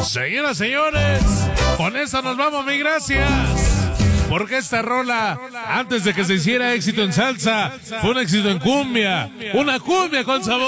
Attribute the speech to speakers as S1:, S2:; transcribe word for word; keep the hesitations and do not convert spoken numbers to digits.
S1: Señoras, señores, con esta nos vamos, mi gracias. Porque esta rola, antes de que se hiciera éxito en salsa, fue un éxito en cumbia. Una cumbia con sabor.